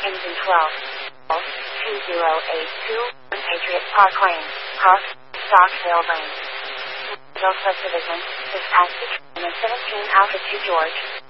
engine 12. 2082, Patriot Park Lane, Cross, Stockdale Lane. Delta Division, dispatch to 17 Alpha 2 George.